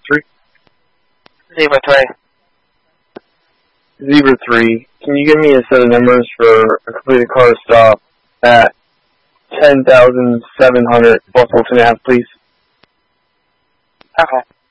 3. Zebra 3. Zebra 3, can you give me a set of numbers for a completed car stop at 10,700 plus Wolfton Ave, please? Okay.